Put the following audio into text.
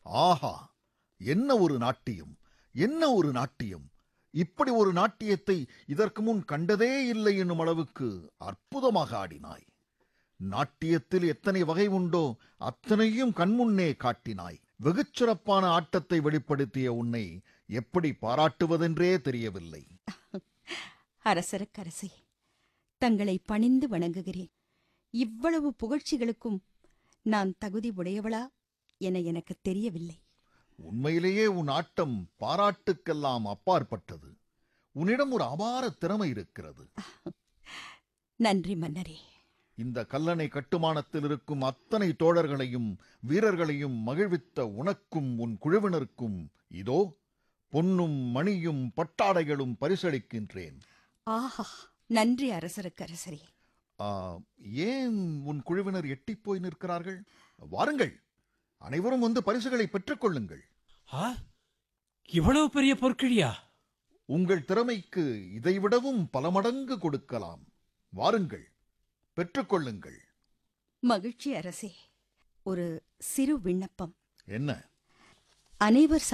ஆஹா, என்ன ஒரு நாட்டியம், என்ன ஒரு நாட்டியம்! இப்படி ஒரு நாட்டியத்தை இதற்கு முன் கண்டதே இல்லை என்னும் அளவுக்கு அற்புதமாக ஆடினாய். நாட்டியத்தில் எத்தனை வகை உண்டோ அத்தனையும் கண்முன்னே காட்டினாய். வெகுச் சிறப்பான ஆட்டத்தை வெளிப்படுத்திய உன்னை எப்படி பாராட்டுவதென்றே தெரியவில்லை. அரசரக்கரசே, தங்களை பணிந்து வணங்குகிறேன். இவ்வளவு புகழ்ச்சிகளுக்கும் நான் தகுதி உடையவளா என எனக்கு தெரியவில்லை. உண்மையிலேயே உன் ஆட்டம் பாராட்டுக்கெல்லாம் அப்பாற்பட்டது. உன்னிடம் ஒரு அபார திறமை இருக்கிறது. நன்றி மன்னரே. இந்த கல்லணை கட்டுமானத்தில் இருக்கும் அத்தனை தோழர்களையும் வீரர்களையும் மகிழ்வித்த உனக்கும் உன் குழுவினருக்கும் இதோ பொன்னும் மணியும் பட்டாடைகளும் பரிசளிக்கின்றேன். ஆஹா, நன்றி அரசரக்கரசரே. ஏன் உன் குழுவினர் எட்டிப் போய் நிற்கிறார்கள்? வாருங்கள், அனைவரும் வந்து பரிசுகளை பெற்றுக் கொள்ளுங்கள். இவ்வளவு பெரிய பொற்கிழியா? உங்கள் திறமைக்கு இதைவிடவும் பல மடங்கு கொடுக்கலாம். வாருங்கள், பெற்றுக்கொள்ளுங்கள். மகிழ்ச்சி அரசே. ஒரு சிறு விண்ணப்பம். என்ன? அனைவர்